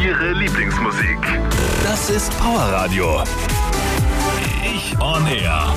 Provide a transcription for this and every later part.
Ihre Lieblingsmusik. Das ist Powerradio. Ich on Air.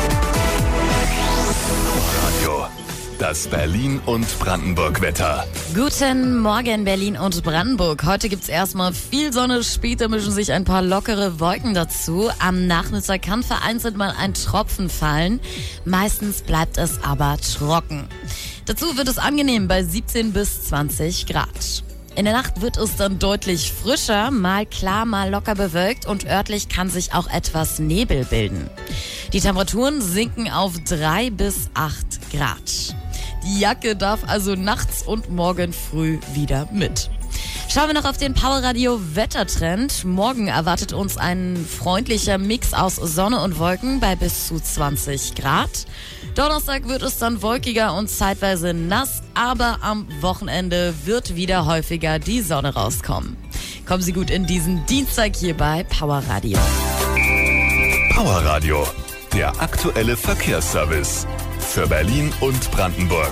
Powerradio. Das Berlin- und Brandenburg-Wetter. Guten Morgen, Berlin und Brandenburg. Heute gibt's erstmal viel Sonne, später mischen sich ein paar lockere Wolken dazu. Am Nachmittag kann vereinzelt mal ein Tropfen fallen. Meistens bleibt es aber trocken. Dazu wird es angenehm bei 17 bis 20 Grad. In der Nacht wird es dann deutlich frischer, mal klar, mal locker bewölkt und örtlich kann sich auch etwas Nebel bilden. Die Temperaturen sinken auf 3 bis 8 Grad. Die Jacke darf also nachts und morgen früh wieder mit. Schauen wir noch auf den Powerradio Wettertrend. Morgen erwartet uns ein freundlicher Mix aus Sonne und Wolken bei bis zu 20 Grad. Donnerstag wird es dann wolkiger und zeitweise nass, aber am Wochenende wird wieder häufiger die Sonne rauskommen. Kommen Sie gut in diesen Dienstag hier bei Powerradio. Powerradio, der aktuelle Verkehrsservice für Berlin und Brandenburg.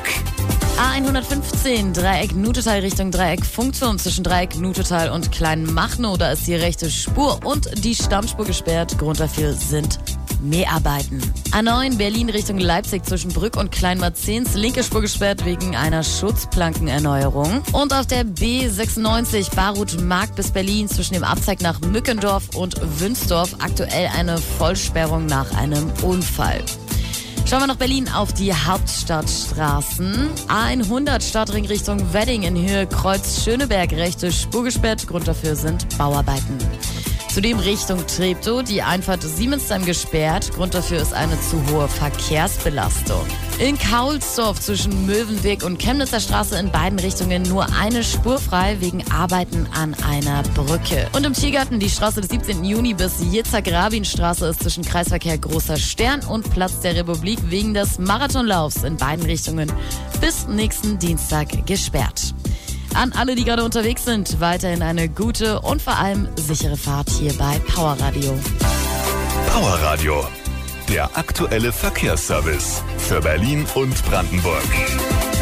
A115, Dreieck Nutetal Richtung Dreieck Funkturm zwischen Dreieck Nutetal und Kleinmachnow. Da ist die rechte Spur und die Stammspur gesperrt. Grund dafür sind Mäharbeiten. A9 Berlin Richtung Leipzig zwischen Brück und Kleinmarzens. Linke Spur gesperrt wegen einer Schutzplankenerneuerung. Und auf der B96 Barut Markt bis Berlin zwischen dem Abzweig nach Mückendorf und Wünsdorf. Aktuell eine Vollsperrung nach einem Unfall. Schauen wir nach Berlin auf die Hauptstadtstraßen. A100 Stadtring Richtung Wedding in Höhe Kreuz Schöneberg. Rechte Spur gesperrt. Grund dafür sind Bauarbeiten. Zudem Richtung Treptow, die Einfahrt Siemensheim gesperrt. Grund dafür ist eine zu hohe Verkehrsbelastung. In Kaulsdorf zwischen Mövenweg und Chemnitzer Straße in beiden Richtungen nur eine Spur frei wegen Arbeiten an einer Brücke. Und im Tiergarten die Straße des 17. Juni bis Yitzhak-Rabin-Straße ist zwischen Kreisverkehr Großer Stern und Platz der Republik wegen des Marathonlaufs in beiden Richtungen bis nächsten Dienstag gesperrt. An alle, die gerade unterwegs sind, weiterhin eine gute und vor allem sichere Fahrt hier bei Powerradio. Powerradio, der aktuelle Verkehrsservice für Berlin und Brandenburg.